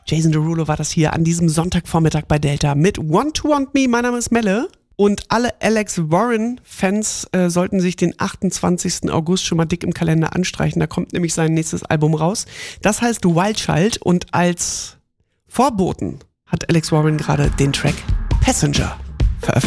Jason Derulo war das hier an diesem Sonntagvormittag bei Delta mit Want to Want Me. Mein Name ist Melle. Und alle Alex Warren-Fans sollten sich den 28. August schon mal dick im Kalender anstreichen. Da kommt nämlich sein nächstes Album raus. Das heißt Wild Child und als Vorboten hat Alex Warren gerade den Track Passenger.